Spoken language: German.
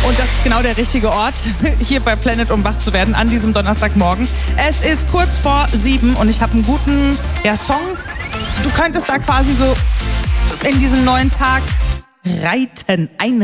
Und das ist genau der richtige Ort, hier bei Planet, um wach zu werden, an diesem Donnerstagmorgen. Es ist kurz vor 7 und ich habe einen guten Song. Du könntest da quasi so in diesen neuen Tag reiten,